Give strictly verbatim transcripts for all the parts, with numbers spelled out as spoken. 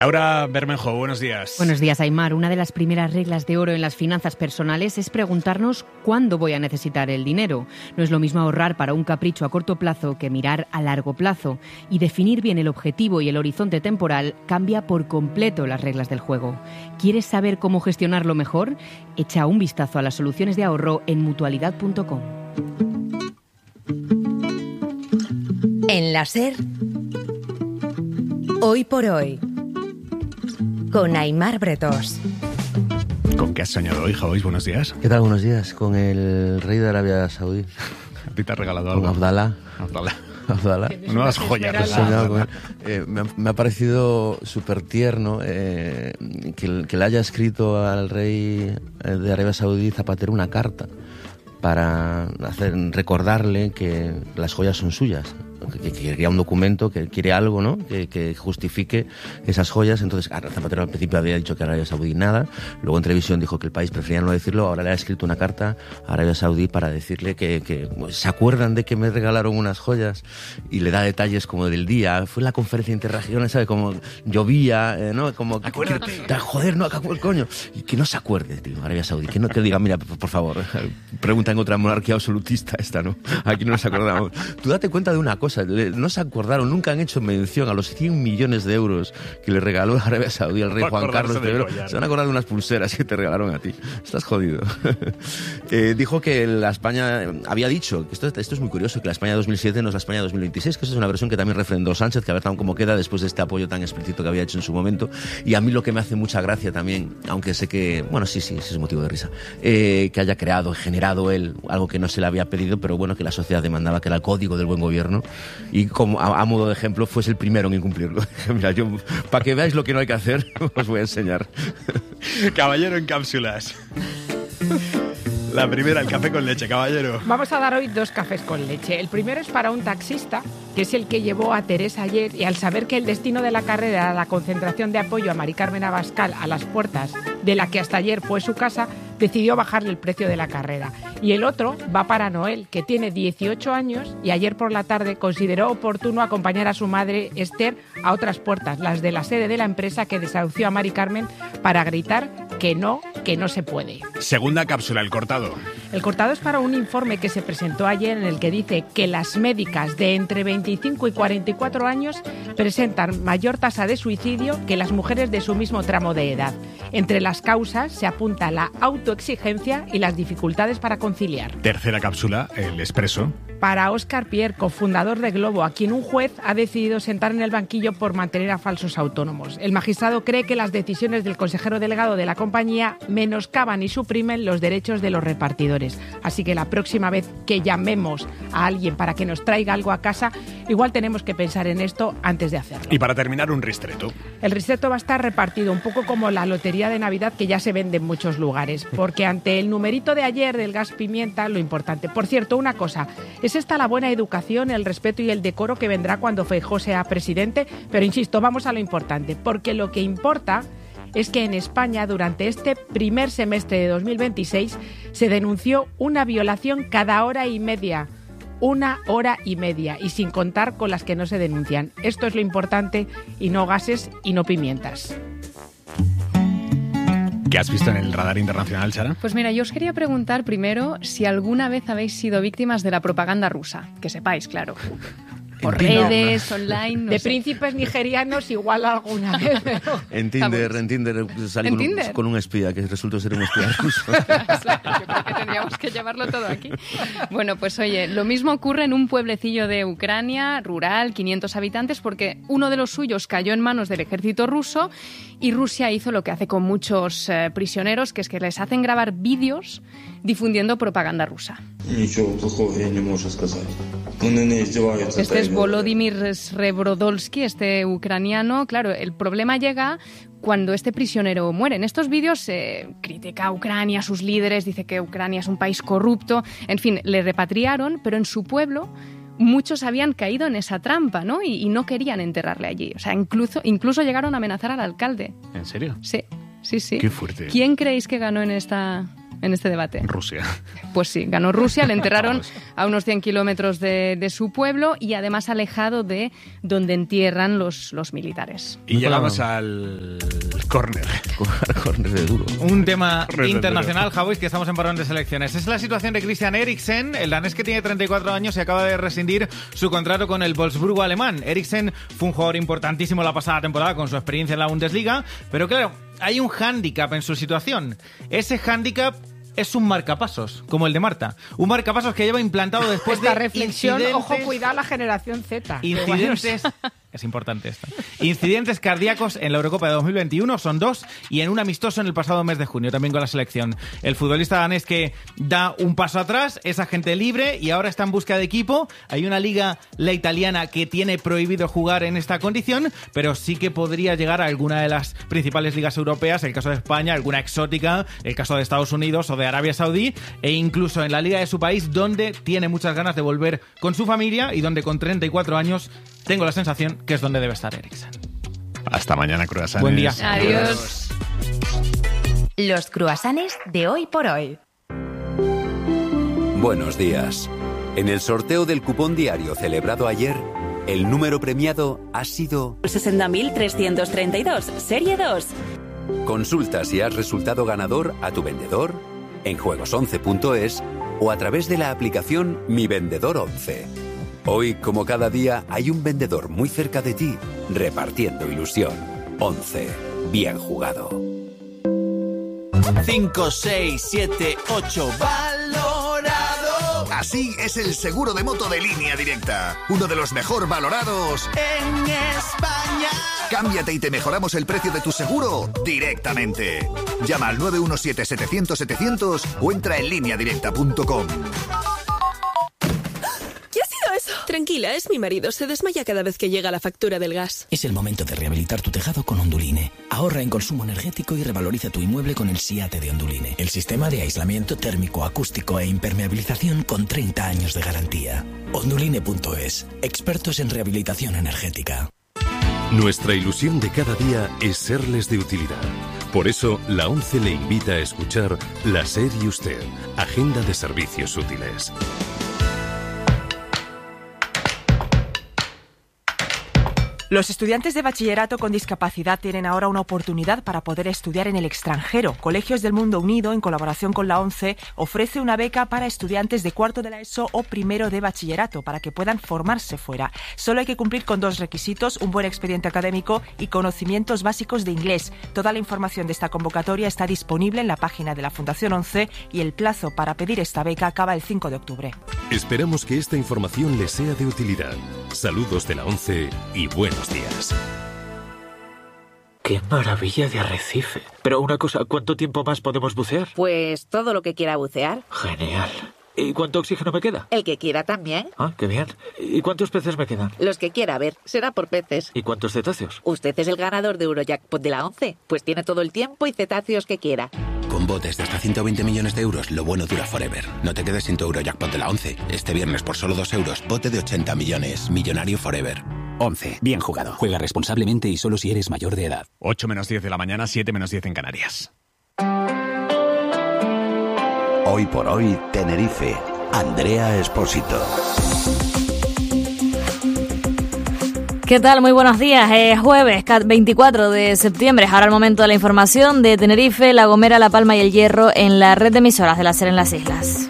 Laura Bermejo, buenos días. Buenos días, Aimar. Una de las primeras reglas de oro en las finanzas personales es preguntarnos cuándo voy a necesitar el dinero. No es lo mismo ahorrar para un capricho a corto plazo que mirar a largo plazo. Y definir bien el objetivo y el horizonte temporal cambia por completo las reglas del juego. ¿Quieres saber cómo gestionarlo mejor? Echa un vistazo a las soluciones de ahorro en mutualidad punto com. En la SER, hoy por hoy, con Aimar Bretós. ¿Con qué has soñado hoy, Javois? Buenos días. ¿Qué tal? Buenos días. Con el rey de Arabia Saudí. ¿A ti te ha regalado Con algo? Abdalá. Abdalá. Abdalá. Nuevas joyas. He soñado con él. Eh, me, ha, me ha parecido súper tierno eh, que, que le haya escrito al rey de Arabia Saudí Zapatero una carta para hacer recordarle que las joyas son suyas. Que quería un documento, que quiere algo, ¿no? Que, que justifique esas joyas. Entonces, Zapatero al principio había dicho que Arabia Saudí nada, luego en televisión dijo que el país prefería no decirlo, ahora le ha escrito una carta a Arabia Saudí para decirle que, que pues, se acuerdan de que me regalaron unas joyas, y le da detalles como del día. Fue en la conferencia interregional, ¿sabe? Como llovía, eh, ¿no? Como, acuérdate. Que, joder, no, el coño. Y que no se acuerde, tío, Arabia Saudí. Que no que diga, mira, por, por favor, pregunta en otra monarquía absolutista esta, ¿no? Aquí no nos acordamos. Tú date cuenta de una cosa. No se acordaron, nunca han hecho mención a los cien millones de euros que le regaló Arabia Saudí al rey Juan Carlos primero. Se van a acordar de unas pulseras que te regalaron a ti. Estás jodido. eh, dijo que la España, había dicho, que esto, esto es muy curioso, que la España dos mil siete no es la España dos mil veintiséis, que eso es una versión que también refrendó Sánchez, que a ver cómo queda después de este apoyo tan explícito que había hecho en su momento. Y a mí lo que me hace mucha gracia también, aunque sé que, bueno, sí, sí, sí es motivo de risa, eh, que haya creado, generado él algo que no se le había pedido, pero bueno, que la sociedad demandaba, que era el código del buen gobierno. Y como a, a modo de ejemplo, fuese el primero en incumplirlo. Mira, yo, para que veáis lo que no hay que hacer, os voy a enseñar. Caballero en cápsulas. La primera, el café con leche, caballero. Vamos a dar hoy dos cafés con leche. El primero es para un taxista, que es el que llevó a Teresa ayer, y al saber que el destino de la carrera era la concentración de apoyo a Mari Carmen Abascal a las puertas de la que hasta ayer fue su casa, decidió bajarle el precio de la carrera. Y el otro va para Noel, que tiene dieciocho años y ayer por la tarde consideró oportuno acompañar a su madre Esther a otras puertas, las de la sede de la empresa que desahució a Mari Carmen, para gritar que no, que no se puede. Segunda cápsula, el cortado. El cortado es para un informe que se presentó ayer en el que dice que las médicas de entre veinticinco y cuarenta y cuatro años presentan mayor tasa de suicidio que las mujeres de su mismo tramo de edad. Entre las causas se apunta la autoexigencia y las dificultades para conciliar. Tercera cápsula, el expreso. Para Óscar Pierre, cofundador de Globo, a quien un juez ha decidido sentar en el banquillo por mantener a falsos autónomos. El magistrado cree que las decisiones del consejero delegado de la compañía menoscaban y suprimen los derechos de los repartidores. Así que la próxima vez que llamemos a alguien para que nos traiga algo a casa, igual tenemos que pensar en esto antes de hacerlo. Y para terminar, un ristretto. El ristretto va a estar repartido un poco como la lotería de Navidad, que ya se vende en muchos lugares, porque ante el numerito de ayer del gas pimienta, lo importante. Por cierto, una cosa, es esta la buena educación, el respeto y el decoro que vendrá cuando Feijóo sea presidente, pero insisto, vamos a lo importante, porque lo que importa es que en España durante este primer semestre de dos mil veintiséis se denunció una violación cada hora y media. Una hora y media, y sin contar con las que no se denuncian. Esto es lo importante, y no gases y no pimientas. ¿Qué has visto en el radar internacional, Sara? Pues mira, yo os quería preguntar primero si alguna vez habéis sido víctimas de la propaganda rusa. Que sepáis, claro. Por redes, no. online, no De sé. príncipes nigerianos igual alguna vez. Pero... En Tinder, en Tinder salí ¿En con, Tinder? Un, con un espía, que resultó ser un espía ruso. Yo creo que tendríamos que llevarlo todo aquí. Bueno, pues oye, lo mismo ocurre en un pueblecillo de Ucrania, rural, quinientos habitantes, porque uno de los suyos cayó en manos del ejército ruso y Rusia hizo lo que hace con muchos eh, prisioneros, que es que les hacen grabar vídeos difundiendo propaganda rusa. Este es Volodymyr Srebrodolsky, este ucraniano. Claro, el problema llega cuando este prisionero muere. En estos vídeos eh, critica a Ucrania, a sus líderes, dice que Ucrania es un país corrupto. En fin, le repatriaron, pero en su pueblo muchos habían caído en esa trampa, ¿no? Y, y no querían enterrarle allí. O sea, incluso, incluso llegaron a amenazar al alcalde. ¿En serio? Sí, sí, sí. Qué fuerte. ¿Quién creéis que ganó en esta en este debate? Rusia. Pues sí, ganó Rusia, le enterraron a unos cien kilómetros de, de su pueblo y además alejado de donde entierran los, los militares. Y llegamos al córner. Córner de duro. Un tema internacional, Javois, que estamos en parón de selecciones. Es la situación de Christian Eriksen, el danés que tiene treinta y cuatro años y acaba de rescindir su contrato con el Wolfsburgo alemán. Eriksen fue un jugador importantísimo la pasada temporada con su experiencia en la Bundesliga, pero claro, hay un hándicap en su situación. Ese hándicap es un marcapasos, como el de Marta. Un marcapasos que lleva implantado después Esta de reflexión, incidentes... ojo, cuidado la generación Z. Incidentes... Es importante esto. Incidentes cardíacos en la Eurocopa de dos mil veintiuno son dos y en un amistoso en el pasado mes de junio, también con la selección. El futbolista danés que da un paso atrás, es agente libre y ahora está en busca de equipo. Hay una liga, la italiana, que tiene prohibido jugar en esta condición, pero sí que podría llegar a alguna de las principales ligas europeas, el caso de España, alguna exótica, el caso de Estados Unidos o de Arabia Saudí, e incluso en la liga de su país, donde tiene muchas ganas de volver con su familia y donde con treinta y cuatro años tengo la sensación que es donde debe estar Eriksen. Hasta mañana, cruasanes. Buen día. Adiós. Los cruasanes de hoy por hoy. Buenos días. En el sorteo del cupón diario celebrado ayer, el número premiado ha sido sesenta mil trescientos treinta y dos, serie dos. Consulta si has resultado ganador a tu vendedor, en juegos once punto es o a través de la aplicación Mi Vendedor once. Hoy, como cada día, hay un vendedor muy cerca de ti, repartiendo ilusión. once. Bien jugado. cinco, seis, siete, ocho. Valorado. Así es el seguro de moto de Línea Directa. Uno de los mejor valorados en España. Cámbiate y te mejoramos el precio de tu seguro directamente. Llama al nueve uno siete, setecientos, setecientos o entra en línea directa punto com. Tranquila, es mi marido. Se desmaya cada vez que llega la factura del gas. Es el momento de rehabilitar tu tejado con Onduline. Ahorra en consumo energético y revaloriza tu inmueble con el SIATE de Onduline. El sistema de aislamiento térmico, acústico e impermeabilización con treinta años de garantía. Onduline punto es. Expertos en rehabilitación energética. Nuestra ilusión de cada día es serles de utilidad. Por eso, la ONCE le invita a escuchar La SER y Usted, Agenda de Servicios Útiles. Los estudiantes de bachillerato con discapacidad tienen ahora una oportunidad para poder estudiar en el extranjero. Colegios del Mundo Unido, en colaboración con la ONCE, ofrece una beca para estudiantes de cuarto de la ESO o primero de bachillerato para que puedan formarse fuera. Solo hay que cumplir con dos requisitos, un buen expediente académico y conocimientos básicos de inglés. Toda la información de esta convocatoria está disponible en la página de la Fundación ONCE y el plazo para pedir esta beca acaba el cinco de octubre. Esperamos que esta información les sea de utilidad. Saludos de la ONCE y buenos días. ¡Qué maravilla de arrecife! Pero una cosa, ¿cuánto tiempo más podemos bucear? Pues todo lo que quiera bucear. Genial. ¿Y cuánto oxígeno me queda? El que quiera también. Ah, qué bien. ¿Y cuántos peces me quedan? Los que quiera, a ver, será por peces. ¿Y cuántos cetáceos? Usted es el ganador de Eurojackpot de la ONCE, pues tiene todo el tiempo y cetáceos que quiera. Con botes de hasta ciento veinte millones de euros, lo bueno dura forever. No te quedes sin tu Eurojackpot de la ONCE. Este viernes por solo dos euros, bote de ochenta millones. Millonario forever. ONCE. Bien jugado. Juega responsablemente y solo si eres mayor de edad. ocho menos diez de la mañana, siete menos diez en Canarias. Hoy por hoy, Tenerife. Andrea Espósito. ¿Qué tal? Muy buenos días. Es jueves veinticuatro de septiembre. Es ahora el momento de la información de Tenerife, La Gomera, La Palma y El Hierro en la red de emisoras de la SER en las islas.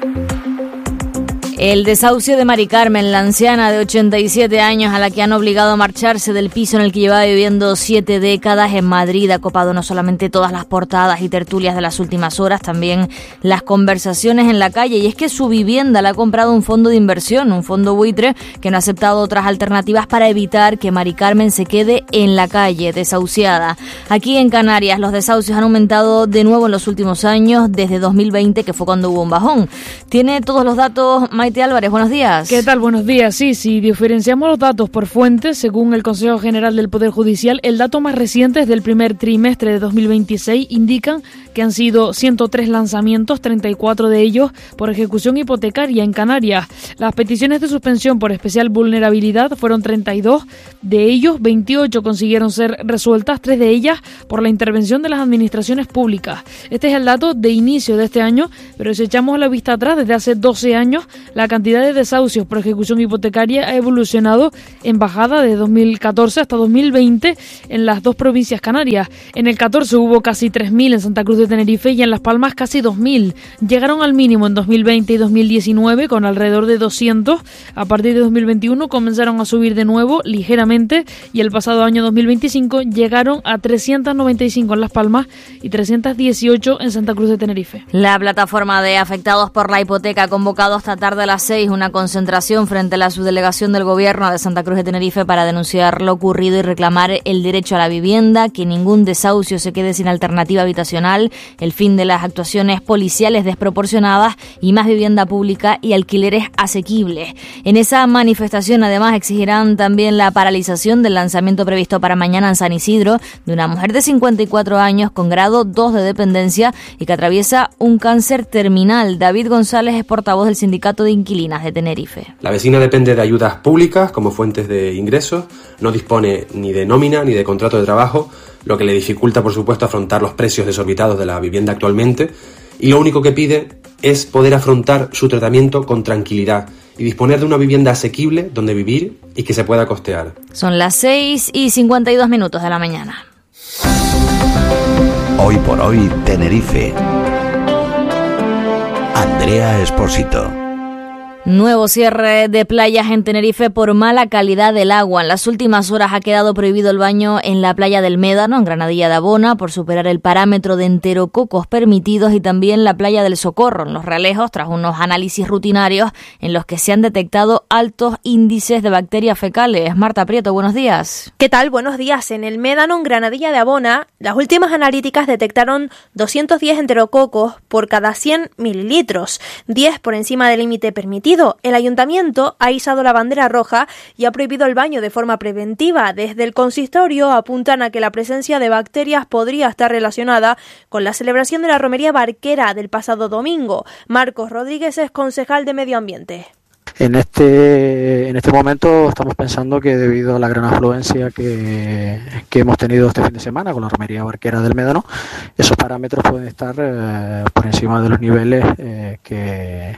El desahucio de Mari Carmen, la anciana de ochenta y siete años a la que han obligado a marcharse del piso en el que llevaba viviendo siete décadas en Madrid, ha copado no solamente todas las portadas y tertulias de las últimas horas, también las conversaciones en la calle. Y es que su vivienda la ha comprado un fondo de inversión, un fondo buitre, que no ha aceptado otras alternativas para evitar que Mari Carmen se quede en la calle, desahuciada. Aquí en Canarias los desahucios han aumentado de nuevo en los últimos años, desde dos mil veinte, que fue cuando hubo un bajón. Tiene todos los datos Maite Maite Álvarez, buenos días. ¿Qué tal? Buenos días. Sí, si diferenciamos los datos por fuentes, según el Consejo General del Poder Judicial, el dato más reciente es del primer trimestre de dos mil veintiséis, indican que han sido ciento tres lanzamientos, treinta y cuatro de ellos por ejecución hipotecaria en Canarias. Las peticiones de suspensión por especial vulnerabilidad fueron treinta y dos, de ellos veintiocho consiguieron ser resueltas, tres de ellas por la intervención de las administraciones públicas. Este es el dato de inicio de este año, pero si echamos la vista atrás, desde hace doce años, la cantidad de desahucios por ejecución hipotecaria ha evolucionado en bajada de dos mil catorce hasta dos mil veinte en las dos provincias canarias. En el catorce hubo casi tres mil en Santa Cruz de Tenerife y en Las Palmas casi dos mil. Llegaron al mínimo en dos mil veinte y dos mil diecinueve con alrededor de doscientos. A partir de dos mil veintiuno comenzaron a subir de nuevo ligeramente y el pasado año dos mil veinticinco llegaron a trescientos noventa y cinco en Las Palmas y trescientos dieciocho en Santa Cruz de Tenerife. La plataforma de afectados por la hipoteca ha convocado esta tarde a las seis una concentración frente a la subdelegación del Gobierno de Santa Cruz de Tenerife para denunciar lo ocurrido y reclamar el derecho a la vivienda, que ningún desahucio se quede sin alternativa habitacional, el fin de las actuaciones policiales desproporcionadas y más vivienda pública y alquileres asequibles. En esa manifestación, además, exigirán también la paralización del lanzamiento previsto para mañana en San Isidro de una mujer de cincuenta y cuatro años con grado dos de dependencia y que atraviesa un cáncer terminal. David González es portavoz del Sindicato de Inquilinas de Tenerife. La vecina depende de ayudas públicas como fuentes de ingresos, no dispone ni de nómina ni de contrato de trabajo, lo que le dificulta, por supuesto, afrontar los precios desorbitados de la vivienda actualmente, y lo único que pide es poder afrontar su tratamiento con tranquilidad y disponer de una vivienda asequible donde vivir y que se pueda costear. Son las seis y cincuenta y dos minutos de la mañana. Hoy por hoy, Tenerife. Andrea Espósito. Nuevo cierre de playas en Tenerife por mala calidad del agua. En las últimas horas ha quedado prohibido el baño en la playa del Médano, en Granadilla de Abona, por superar el parámetro de enterococos permitidos, y también la playa del Socorro, en Los Realejos, tras unos análisis rutinarios en los que se han detectado altos índices de bacterias fecales. Marta Prieto, buenos días. ¿Qué tal? Buenos días. En el Médano, en Granadilla de Abona, las últimas analíticas detectaron doscientos diez enterococos por cada cien mililitros, diez por encima del límite permitido. El ayuntamiento ha izado la bandera roja y ha prohibido el baño de forma preventiva. Desde el consistorio apuntan a que la presencia de bacterias podría estar relacionada con la celebración de la romería barquera del pasado domingo. Marcos Rodríguez es concejal de Medio Ambiente. En este en este momento estamos pensando que debido a la gran afluencia que, que hemos tenido este fin de semana con la romería barquera del Médano, esos parámetros pueden estar eh, por encima de los niveles eh, que,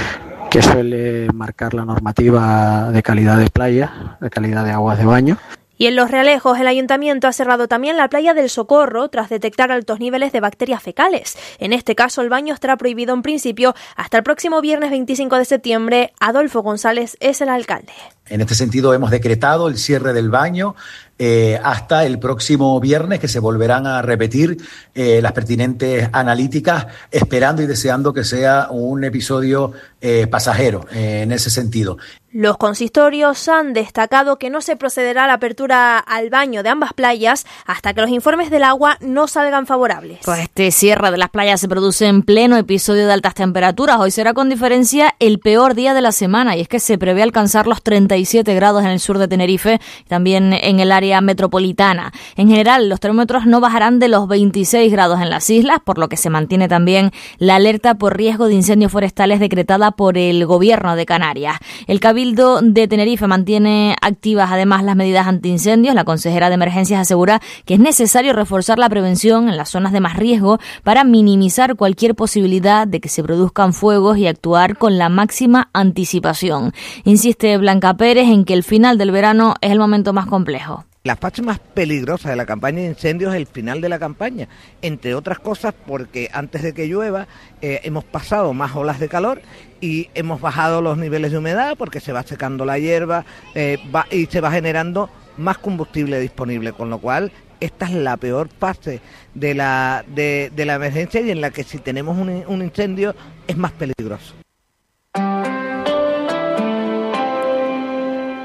que suele marcar la normativa de calidad de playa, de calidad de aguas de baño. Y en Los Realejos, el ayuntamiento ha cerrado también la playa del Socorro tras detectar altos niveles de bacterias fecales. En este caso, el baño estará prohibido en principio hasta el próximo viernes veinticinco de septiembre. Adolfo González es el alcalde. En este sentido, hemos decretado el cierre del baño eh, hasta el próximo viernes, que se volverán a repetir eh, las pertinentes analíticas, esperando y deseando que sea un episodio eh, pasajero eh, en ese sentido. Los consistorios han destacado que no se procederá a la apertura al baño de ambas playas hasta que los informes del agua no salgan favorables. Pues este cierre de las playas se produce en pleno episodio de altas temperaturas. Hoy será con diferencia el peor día de la semana, y es que se prevé alcanzar los treinta y siete grados en el sur de Tenerife y también en el área metropolitana. En general, los termómetros no bajarán de los veintiséis grados en las islas, por lo que se mantiene también la alerta por riesgo de incendios forestales decretada por el Gobierno de Canarias. El Cabildo de Tenerife mantiene activas además las medidas antiincendios. La consejera de Emergencias asegura que es necesario reforzar la prevención en las zonas de más riesgo para minimizar cualquier posibilidad de que se produzcan fuegos y actuar con la máxima anticipación. Insiste Blanca Pérez en que el final del verano es el momento más complejo. La fase más peligrosa de la campaña de incendios es el final de la campaña, entre otras cosas porque antes de que llueva eh, hemos pasado más olas de calor y hemos bajado los niveles de humedad porque se va secando la hierba eh, va, y se va generando más combustible disponible, con lo cual esta es la peor fase de la, de, de la emergencia, y en la que si tenemos un, un incendio es más peligroso.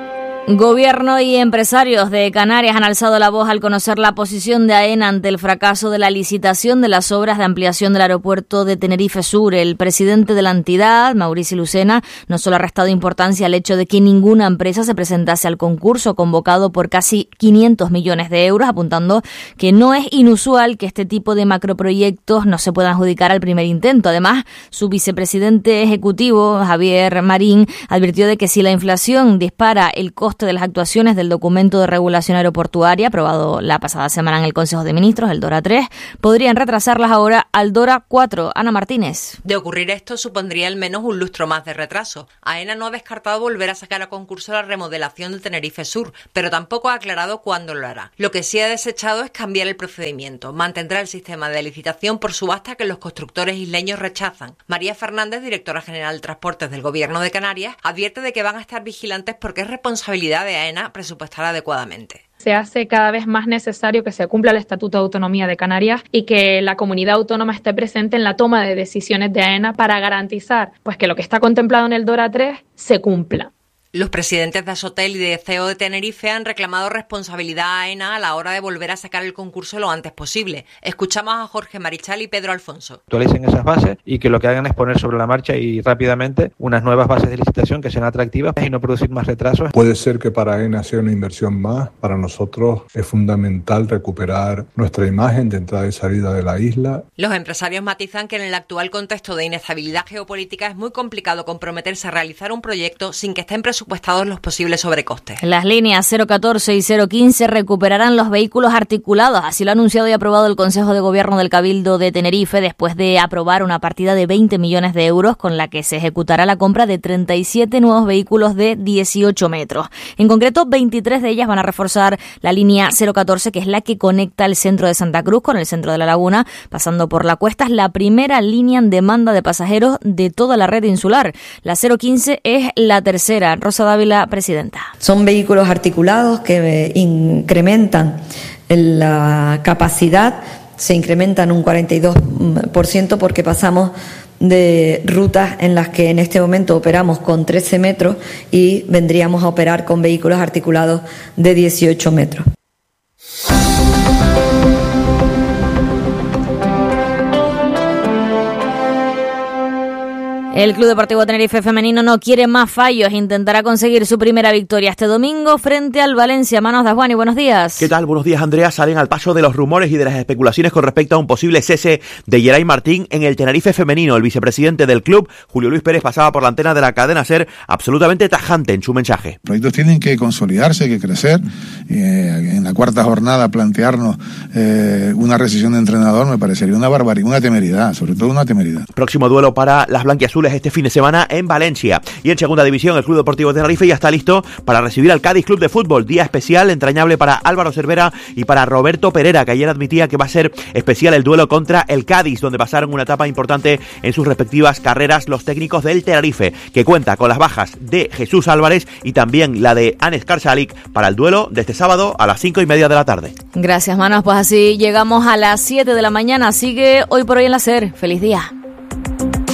Gobierno y empresarios de Canarias han alzado la voz al conocer la posición de AENA ante el fracaso de la licitación de las obras de ampliación del aeropuerto de Tenerife Sur. El presidente de la entidad, Maurici Lucena, no solo ha restado importancia al hecho de que ninguna empresa se presentase al concurso convocado por casi quinientos millones de euros, apuntando que no es inusual que este tipo de macroproyectos no se puedan adjudicar al primer intento. Además, su vicepresidente ejecutivo, Javier Marín, advirtió de que si la inflación dispara el costo de las actuaciones del documento de regulación aeroportuaria aprobado la pasada semana en el Consejo de Ministros, el DORA tres, podrían retrasarlas ahora al DORA cuatro. Ana Martínez. De ocurrir esto, supondría al menos un lustro más de retraso. AENA no ha descartado volver a sacar a concurso la remodelación de Tenerife Sur, pero tampoco ha aclarado cuándo lo hará. Lo que sí ha desechado es cambiar el procedimiento. Mantendrá el sistema de licitación por subasta que los constructores isleños rechazan. María Fernández, directora general de Transportes del Gobierno de Canarias, advierte de que van a estar vigilantes porque es responsabilidad de AENA presupuestar adecuadamente. Se hace cada vez más necesario que se cumpla el Estatuto de Autonomía de Canarias y que la comunidad autónoma esté presente en la toma de decisiones de AENA para garantizar pues, que lo que está contemplado en el DORA tres se cumpla. Los presidentes de Asotel y de C E O de Tenerife han reclamado responsabilidad a AENA a la hora de volver a sacar el concurso lo antes posible. Escuchamos a Jorge Marichal y Pedro Alfonso. Actualicen esas bases y que lo que hagan es poner sobre la marcha y rápidamente unas nuevas bases de licitación que sean atractivas y no producir más retrasos. Puede ser que para AENA sea una inversión más. Para nosotros es fundamental recuperar nuestra imagen de entrada y salida de la isla. Los empresarios matizan que en el actual contexto de inestabilidad geopolítica es muy complicado comprometerse a realizar un proyecto sin que estén presupuestados los posibles sobrecostes. Las líneas cero catorce y cero quince recuperarán los vehículos articulados. Así lo ha anunciado y aprobado el Consejo de Gobierno del Cabildo de Tenerife después de aprobar una partida de veinte millones de euros con la que se ejecutará la compra de treinta y siete nuevos vehículos de dieciocho metros. En concreto, veintitrés de ellas van a reforzar la línea cero catorce, que es la que conecta el centro de Santa Cruz con el centro de La Laguna, pasando por La Cuesta. Es la primera línea en demanda de pasajeros de toda la red insular. La cero quince es la tercera. Rosa Dávila, presidenta. Son vehículos articulados que incrementan la capacidad, se incrementan un cuarenta y dos por ciento porque pasamos de rutas en las que en este momento operamos con trece metros y vendríamos a operar con vehículos articulados de dieciocho metros. El Club Deportivo Tenerife Femenino no quiere más fallos, intentará conseguir su primera victoria este domingo frente al Valencia. Manos de Juan y buenos días. ¿Qué tal? Buenos días, Andrea. Salen al paso de los rumores y de las especulaciones con respecto a un posible cese de Geray Martín en el Tenerife Femenino. El vicepresidente del club, Julio Luis Pérez, pasaba por la antena de la cadena SER absolutamente tajante en su mensaje. Los proyectos tienen que consolidarse, que crecer. Eh, en la cuarta jornada plantearnos eh, una rescisión de entrenador me parecería una barbaridad, una temeridad, sobre todo una temeridad. Próximo duelo para las blanquiazules este fin de semana en Valencia. Y en segunda división, el Club Deportivo Tenerife ya está listo para recibir al Cádiz Club de Fútbol. Día especial, entrañable para Álvaro Cervera y para Roberto Perera, que ayer admitía que va a ser especial el duelo contra el Cádiz, donde pasaron una etapa importante en sus respectivas carreras los técnicos del Tenerife, que cuenta con las bajas de Jesús Álvarez y también la de Anes Karsalik para el duelo de este sábado a las cinco y media de la tarde. Gracias, Manos. Pues así llegamos a las siete de la mañana. Sigue Hoy por Hoy en la SER. Feliz día.